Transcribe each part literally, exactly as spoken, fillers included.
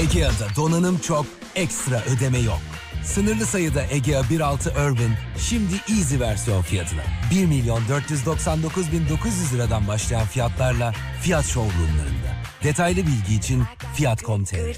Egea'da donanım çok, ekstra ödeme yok. Sınırlı sayıda Egea bir altı Urban şimdi Easy versiyon fiyatına. bir milyon dört yüz doksan dokuz bin dokuz yüz liradan başlayan fiyatlarla Fiyat showroomlarında. Detaylı bilgi için fiyat nokta com nokta tr.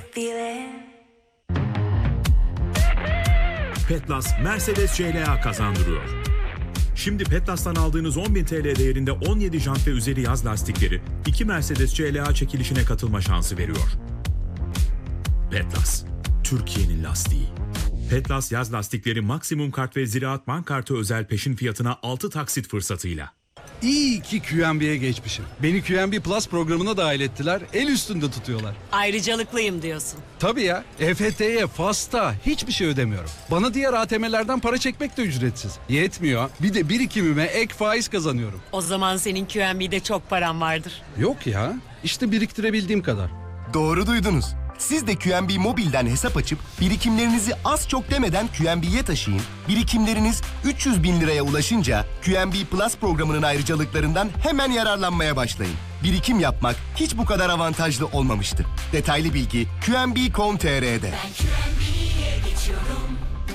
Petlas Mercedes C L A kazandırıyor. Şimdi Petlas'tan aldığınız on bin TL değerinde on yedi jant ve üzeri yaz lastikleri iki Mercedes C L A çekilişine katılma şansı veriyor. Petlas, Türkiye'nin lastiği. Petlas yaz lastikleri maksimum kart ve Ziraat Bank kartı özel peşin fiyatına altı taksit fırsatıyla. İyi ki Q M B'ye geçmişim. Beni Q M B Plus programına dahil ettiler, el üstünde tutuyorlar. Ayrıcalıklıyım diyorsun. Tabii ya, E F T'ye, FAS'ta hiçbir şey ödemiyorum. Bana diğer A T M'lerden para çekmek de ücretsiz. Yetmiyor, bir de birikimime ek faiz kazanıyorum. O zaman senin Q M B'de çok paran vardır. Yok ya, işte biriktirebildiğim kadar. Doğru duydunuz. Siz de Q M B Mobil'den hesap açıp birikimlerinizi az çok demeden Q M B'ye taşıyın. Birikimleriniz üç yüz bin liraya ulaşınca Q M B Plus programının ayrıcalıklarından hemen yararlanmaya başlayın. Birikim yapmak hiç bu kadar avantajlı olmamıştı. Detaylı bilgi Q M B nokta com nokta tr'de. Ben Q M B'ye geçiyorum.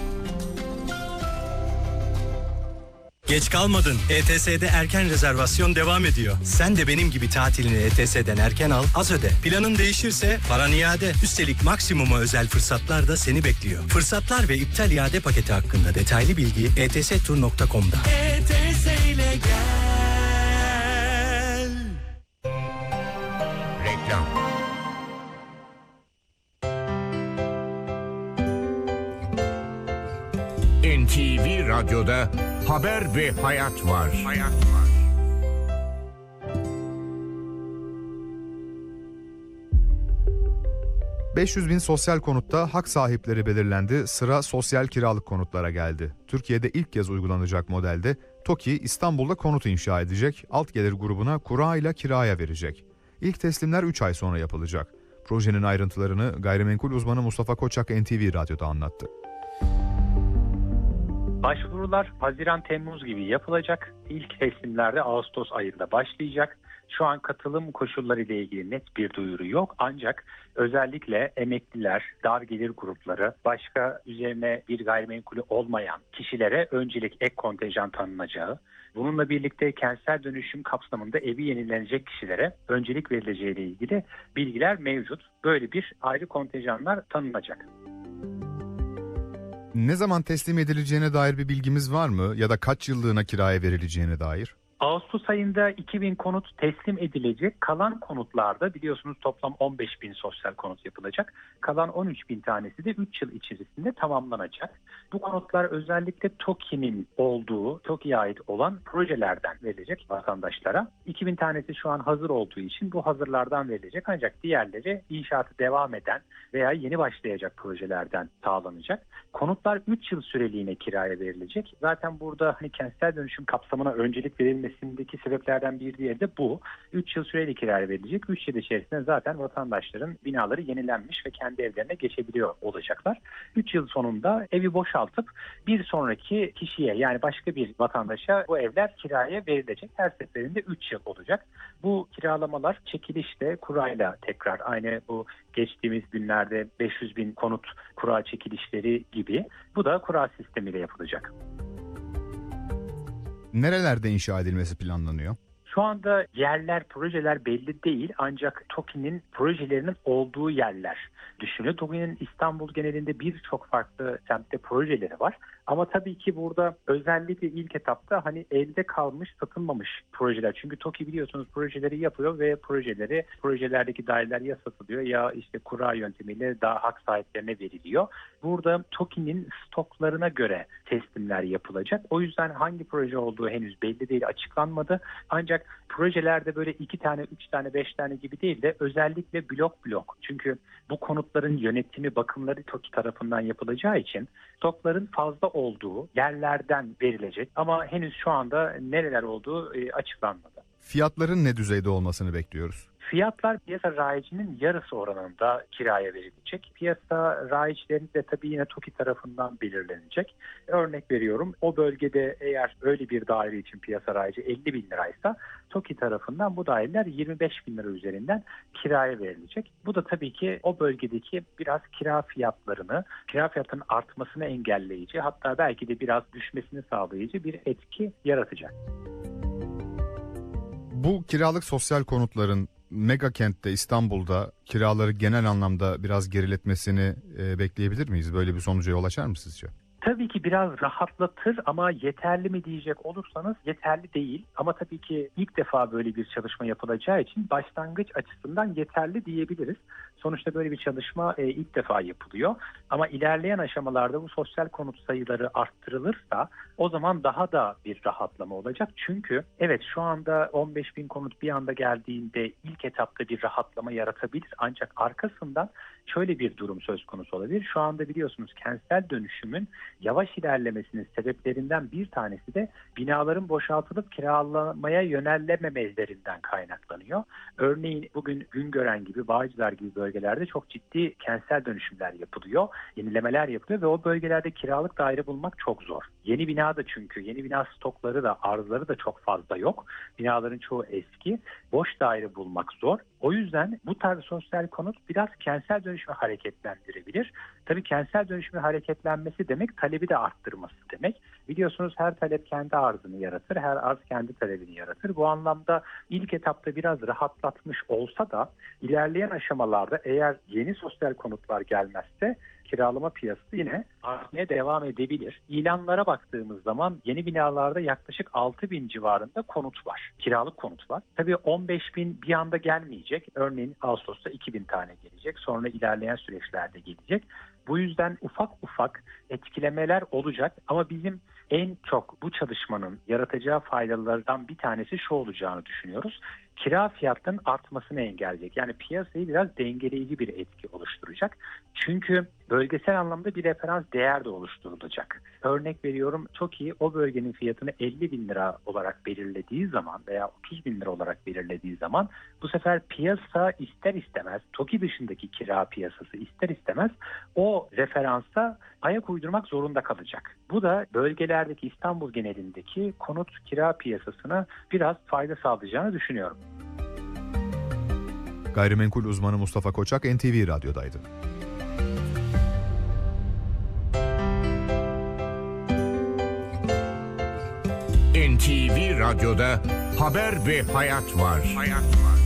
Geç kalmadın. E T S'de erken rezervasyon devam ediyor. Sen de benim gibi tatilini E T S'den erken al, az öde. Planın değişirse paran iade. Üstelik maksimuma özel fırsatlar da seni bekliyor. Fırsatlar ve iptal iade paketi hakkında detaylı bilgi e t s tur nokta com'da. E T S ile gel. Reklam. N T V Radyo'da haber ve hayat var. Hayat var. beş yüz bin sosyal konutta hak sahipleri belirlendi, sıra sosyal kiralık konutlara geldi. Türkiye'de ilk kez uygulanacak modelde TOKİ İstanbul'da konut inşa edecek, alt gelir grubuna kura ile kiraya verecek. İlk teslimler üç ay sonra yapılacak. Projenin ayrıntılarını gayrimenkul uzmanı Mustafa Koçak N T V Radyo'da anlattı. Başvurular Haziran-Temmuz gibi yapılacak. İlk teslimlerde Ağustos ayında başlayacak. Şu an katılım koşulları ile ilgili net bir duyuru yok. Ancak özellikle emekliler, dar gelir grupları, başka üzerine bir gayrimenkulü olmayan kişilere öncelik ek kontenjan tanınacağı, bununla birlikte kentsel dönüşüm kapsamında evi yenilenecek kişilere öncelik verileceği ile ilgili bilgiler mevcut. Böyle bir ayrı kontenjanlar tanınacak. Ne zaman teslim edileceğine dair bir bilgimiz var mı? Ya da kaç yıllığına kiraya verileceğine dair? Ağustos ayında iki bin konut teslim edilecek. Kalan konutlarda biliyorsunuz toplam on beş bin sosyal konut yapılacak. Kalan on üç bin tanesi de üç yıl içerisinde tamamlanacak. Bu konutlar özellikle TOKİ'nin olduğu, TOKİ'ye ait olan projelerden verilecek vatandaşlara. iki bin tanesi şu an hazır olduğu için bu hazırlardan verilecek. Ancak diğerleri inşaatı devam eden veya yeni başlayacak projelerden sağlanacak. Konutlar üç yıl süreliğine kiraya verilecek. Zaten burada hani kentsel dönüşüm kapsamına öncelik verilmesindeki sebeplerden bir diğeri de bu. üç yıl süreli kiraya verilecek. üç yıl içerisinde zaten vatandaşların binaları yenilenmiş ve kendi evlerine geçebiliyor olacaklar. üç yıl sonunda evi boşaltıp bir sonraki kişiye, yani başka bir vatandaşa bu evler kiraya verilecek. Her seferinde üç yıl olacak. Bu kiralamalar çekilişte kurayla tekrar aynı bu geçtiğimiz günlerde beş yüz bin konut kura çekilişleri gibi, bu da kura sistemiyle yapılacak. Nerelerde inşa edilmesi planlanıyor? Şu anda yerler, projeler belli değil, ancak TOKİ'nin projelerinin olduğu yerler düşünülüyor. TOKİ'nin İstanbul genelinde birçok farklı semtte projeleri var. Ama tabii ki burada özellikle ilk etapta hani elde kalmış, satılmamış projeler. Çünkü TOKİ biliyorsunuz projeleri yapıyor ve projeleri, projelerdeki daireler ya satılıyor ya işte kura yöntemiyle daha hak sahiplerine veriliyor. Burada TOKİ'nin stoklarına göre teslimler yapılacak. O yüzden hangi proje olduğu henüz belli değil, açıklanmadı. Ancak projelerde böyle iki tane, üç tane, beş tane gibi değil de özellikle blok blok. Çünkü bu konutların yönetimi, bakımları TOKİ tarafından yapılacağı için stokların fazla olduğu yerlerden verilecek. Ama henüz şu anda nereler olduğu açıklanmadı. Fiyatların ne düzeyde olmasını bekliyoruz? Fiyatlar piyasa rayicinin yarısı oranında kiraya verilecek. Piyasa rayiçlerini de tabii yine TOKİ tarafından belirlenecek. Örnek veriyorum, o bölgede eğer öyle bir daire için piyasa rayici elli bin liraysa TOKİ tarafından bu daireler yirmi beş bin lira üzerinden kiraya verilecek. Bu da tabii ki o bölgedeki biraz kira fiyatlarını, kira fiyatının artmasını engelleyici, hatta belki de biraz düşmesini sağlayıcı bir etki yaratacak. Bu kiralık sosyal konutların mega kentte İstanbul'da kiraları genel anlamda biraz geriletmesini e, bekleyebilir miyiz? Böyle bir sonuca yol açar mı sizce? Tabii ki biraz rahatlatır ama yeterli mi diyecek olursanız yeterli değil. Ama tabii ki ilk defa böyle bir çalışma yapılacağı için başlangıç açısından yeterli diyebiliriz. Sonuçta böyle bir çalışma e, ilk defa yapılıyor. Ama ilerleyen aşamalarda bu sosyal konut sayıları arttırılırsa o zaman daha da bir rahatlama olacak. Çünkü evet, şu anda on beş bin konut bir anda geldiğinde ilk etapta bir rahatlama yaratabilir. Ancak arkasından şöyle bir durum söz konusu olabilir. Şu anda biliyorsunuz kentsel dönüşümün yavaş ilerlemesinin sebeplerinden bir tanesi de binaların boşaltılıp kiralamaya yönellememelerinden kaynaklanıyor. Örneğin bugün Güngören gibi, Bağcılar gibi bölgelerde çok ciddi kentsel dönüşümler yapılıyor, yenilemeler yapılıyor ve o bölgelerde kiralık daire bulmak çok zor. Yeni bina da, çünkü yeni bina stokları da, arzları da çok fazla yok. Binaların çoğu eski, boş daire bulmak zor. O yüzden bu tarz sosyal konut biraz kentsel dönüşümü hareketlendirebilir. Tabii kentsel dönüşümü hareketlenmesi demek talebi de arttırması demek. Biliyorsunuz her talep kendi arzını yaratır, her arz kendi talebini yaratır. Bu anlamda ilk etapta biraz rahatlatmış olsa da ilerleyen aşamalarda eğer yeni sosyal konutlar gelmezse kiralama piyasası yine artmaya devam edebilir. İlanlara baktığımız zaman yeni binalarda yaklaşık altı bin civarında konut var. Kiralık konut var. Tabii on beş bin bir anda gelmeyecek. Örneğin Ağustos'ta iki bin tane gelecek. Sonra ilerleyen süreçlerde gelecek. Bu yüzden ufak ufak etkilemeler olacak ama bizim en çok bu çalışmanın yaratacağı faydalardan bir tanesi şu olacağını düşünüyoruz. Kira fiyatlarının artmasını engelleyecek. Yani piyasayı biraz dengeleyici bir etki oluşturacak. Çünkü bölgesel anlamda bir referans değer de oluşturulacak. Örnek veriyorum, TOKİ o bölgenin fiyatını elli bin lira olarak belirlediği zaman veya otuz bin lira olarak belirlediği zaman bu sefer piyasa ister istemez, TOKİ dışındaki kira piyasası ister istemez o referansa ayak uydurmak zorunda kalacak. Bu da bölgelerdeki, İstanbul genelindeki konut kira piyasasına biraz fayda sağlayacağını düşünüyorum. Gayrimenkul uzmanı Mustafa Koçak N T V Radyo'daydı. N T V Radyo'da haber ve hayat var. Hayat var.